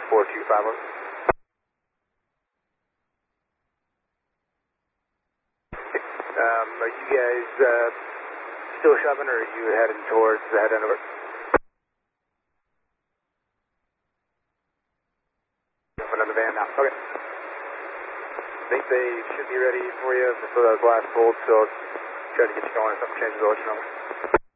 4250. Are you guys still shoving, or are you heading towards the head end of it? Jumping on the van now. Okay. I think they should be ready for you for those last bolts, so I'll try to get you going if something changes, I'll let you know.